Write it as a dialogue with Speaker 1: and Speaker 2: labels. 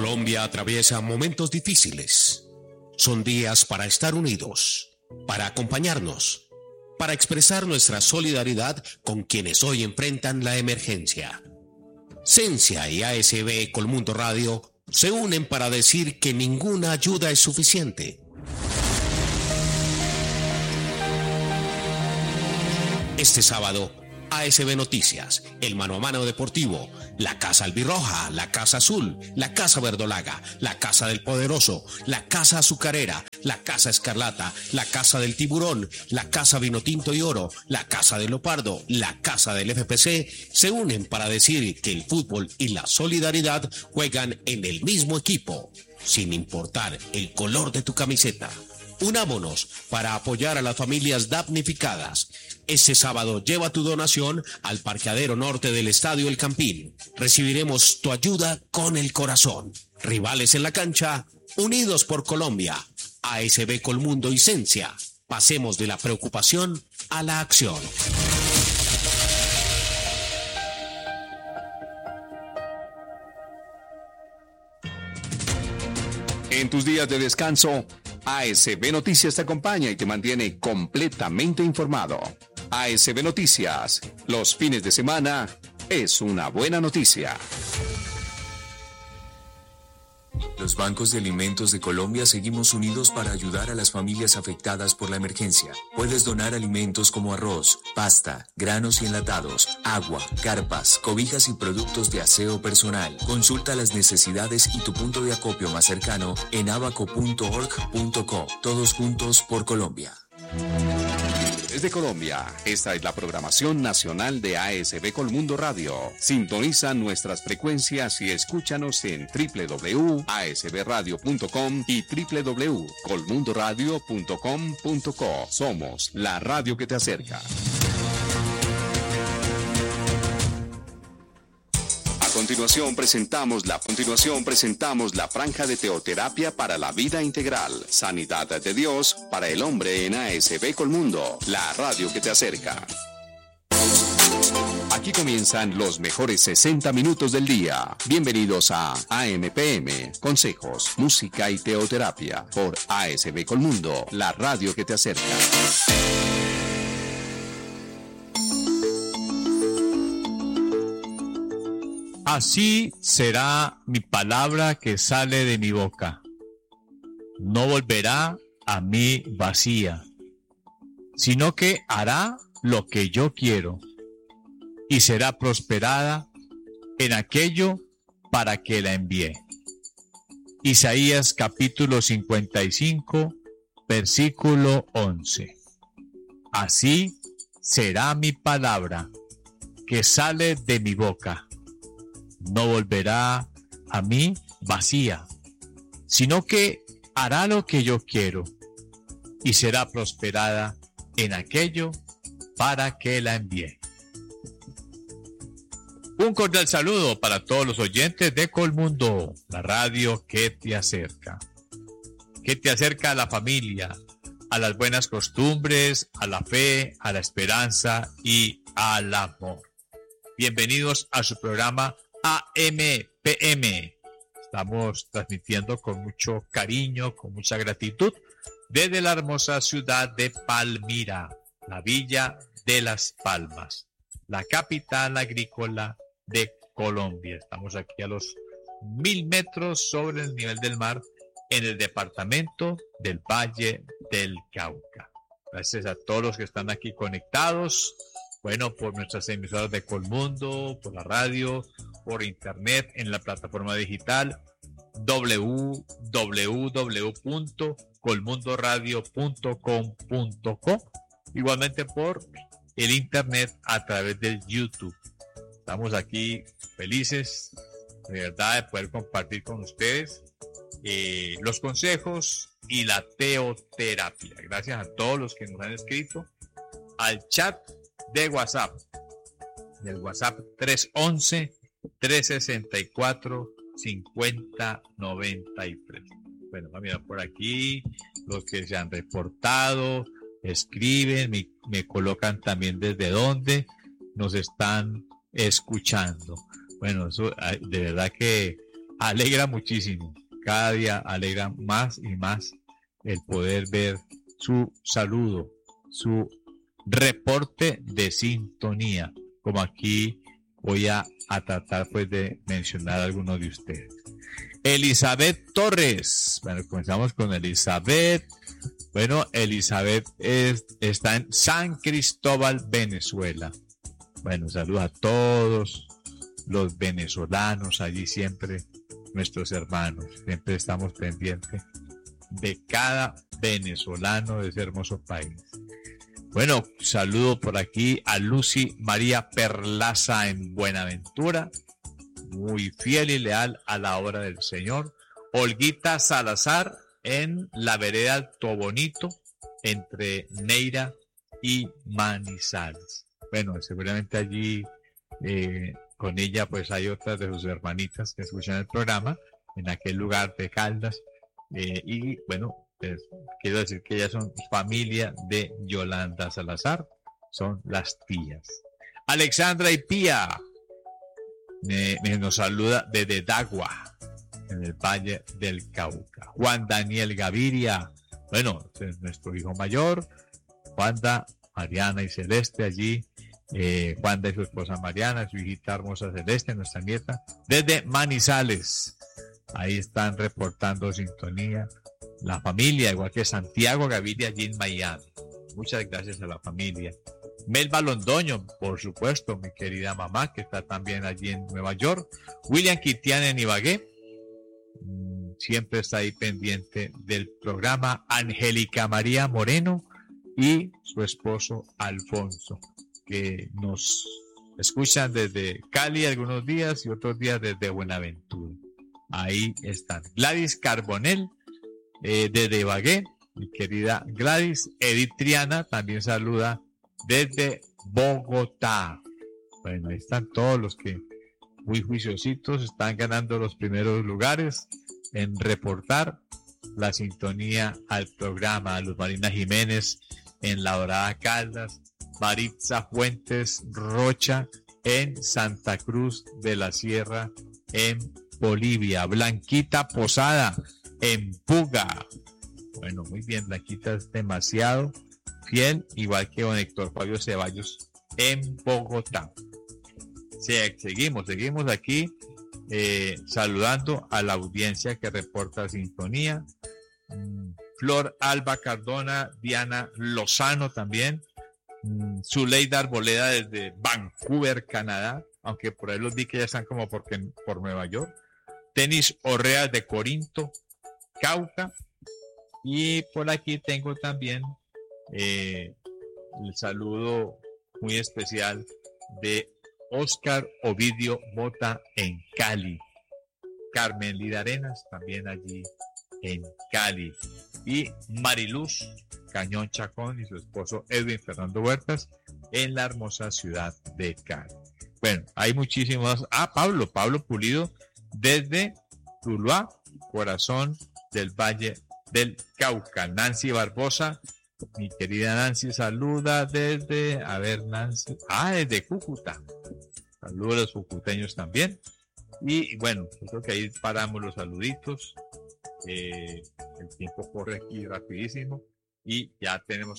Speaker 1: Colombia atraviesa momentos difíciles. Son días para estar unidos, para acompañarnos, para expresar nuestra solidaridad con quienes hoy enfrentan la emergencia. Cencia y ASB Colmundo Radio se unen para decir que ninguna ayuda es suficiente. Este sábado, ASB Noticias, el Mano a Mano Deportivo, la Casa Albirroja, la Casa Azul, la Casa Verdolaga, la Casa del Poderoso, la Casa Azucarera, la Casa Escarlata, la Casa del Tiburón, la Casa Vinotinto y Oro, la Casa del Leopardo, la Casa del FPC, se unen para decir que el fútbol y la solidaridad juegan en el mismo equipo, sin importar el color de tu camiseta. Unámonos para apoyar a las familias damnificadas. Este sábado lleva tu donación al parqueadero norte del Estadio El Campín. Recibiremos tu ayuda con el corazón. Rivales en la cancha, unidos por Colombia. ASB Colmundo y Cencia. Pasemos de la preocupación a la acción.
Speaker 2: En tus días de descanso, ASB Noticias te acompaña y te mantiene completamente informado. ASB Noticias, los fines de semana, es una buena noticia.
Speaker 3: Los bancos de alimentos de Colombia seguimos unidos para ayudar a las familias afectadas por la emergencia. Puedes donar alimentos como arroz, pasta, granos y enlatados, agua, carpas, cobijas y productos de aseo personal. Consulta las necesidades y tu punto de acopio más cercano en abaco.org.co. Todos juntos por Colombia.
Speaker 2: Desde Colombia, esta es la programación nacional de ASB Colmundo Radio. Sintoniza nuestras frecuencias y escúchanos en www.asbradio.com y www.colmundoradio.com.co. Somos la radio que te acerca. A continuación presentamos la franja de teoterapia para la vida integral. Sanidad de Dios para el hombre en ASB Colmundo, la radio que te acerca. Aquí comienzan los mejores 60 minutos del día. Bienvenidos a AMPM, consejos, música y teoterapia por ASB Colmundo, la radio que te acerca.
Speaker 4: Así será mi palabra que sale de mi boca. No volverá a mí vacía, sino que hará lo que yo quiero y será prosperada en aquello para que la envíe. Isaías capítulo 55, versículo 11. Así será mi palabra que sale de mi boca. No volverá a mí vacía, sino que hará lo que yo quiero y será prosperada en aquello para que la envíe. Un cordial saludo para todos los oyentes de Colmundo, la radio que te acerca a la familia, a las buenas costumbres, a la fe, a la esperanza y al amor. Bienvenidos a su programa AMPM. Estamos transmitiendo con mucho cariño, con mucha gratitud, desde la hermosa ciudad de Palmira, la Villa de las Palmas, la capital agrícola de Colombia. Estamos aquí a los 1000 metros sobre el nivel del mar, en el departamento del Valle del Cauca. Gracias a todos los que están aquí conectados, bueno, por nuestras emisoras de Colmundo, por la radio, por internet, en la plataforma digital www.colmundoradio.com.co, igualmente por el internet a través del YouTube. Estamos aquí felices de verdad de poder compartir con ustedes los consejos y la teoterapia. Gracias a todos los que nos han escrito al chat de WhatsApp, del WhatsApp 311-364-5093. Bueno, mira, por aquí los que se han reportado, escriben, me colocan también desde dónde nos están escuchando. Bueno, eso de verdad que alegra muchísimo. Cada día alegra más y más el poder ver su saludo, su reporte de sintonía, como aquí voy a tratar pues de mencionar a algunos de ustedes. Elizabeth Torres. Bueno, comenzamos con Elizabeth. Bueno, Elizabeth está en San Cristóbal, Venezuela. Bueno, saludos a todos los venezolanos allí, siempre nuestros hermanos. Siempre estamos pendientes de cada venezolano de ese hermoso país. Bueno, saludo por aquí a Lucy María Perlaza en Buenaventura, muy fiel y leal a la obra del Señor. Olguita Salazar en la vereda Tobonito, entre Neira y Manizales. Bueno, seguramente allí con ella pues hay otras de sus hermanitas que escuchan el programa en aquel lugar de Caldas. Y bueno, pues, quiero decir que ellas son familia de Yolanda Salazar, son las tías. Alexandra y Pía nos saluda desde Dagua, en el Valle del Cauca. Juan Daniel Gaviria, bueno, es nuestro hijo mayor. Juanda, Mariana y Celeste allí. Juanda y su esposa Mariana, su hijita hermosa Celeste, nuestra nieta, desde Manizales. Ahí están reportando sintonía la familia, igual que Santiago Gaviria allí en Miami. Muchas gracias a la familia. Melba Londoño, por supuesto, mi querida mamá, que está también allí en Nueva York. William Quitián en Ibagué, siempre está ahí pendiente del programa. Angélica María Moreno y su esposo Alfonso, que nos escuchan desde Cali algunos días y otros días desde Buenaventura. Ahí están. Gladys Carbonell, desde Ibagué, mi querida Gladys. Edith Triana también saluda desde Bogotá. Bueno, ahí están todos los que muy juiciositos están ganando los primeros lugares en reportar la sintonía al programa. Luz Marina Jiménez en La Dorada Caldas, Maritza Fuentes Rocha en Santa Cruz de la Sierra en Bolivia, Blanquita Posada en Puga. Bueno, muy bien, Blanquita es demasiado fiel, igual que don Héctor Fabio Ceballos en Bogotá. Seguimos aquí saludando a la audiencia que reporta sintonía. Flor Alba Cardona, Diana Lozano también, Zuleida Arboleda desde Vancouver, Canadá, aunque por ahí los vi que ya están como por Nueva York. Tenis Orrea de Corinto, Cauca. Y por aquí tengo también el saludo muy especial de Oscar Ovidio Mota en Cali. Carmen Lida Arenas también allí en Cali. Y Mariluz Cañón Chacón y su esposo Edwin Fernando Huertas en la hermosa ciudad de Cali. Bueno, hay muchísimos. Pablo Pulido desde Tuluá, corazón del Valle del Cauca. Nancy Barbosa, mi querida Nancy, saluda desde, desde Cúcuta. Saludos a los cucuteños también. Y bueno, yo creo que ahí paramos los saluditos. El tiempo corre aquí rapidísimo y ya tenemos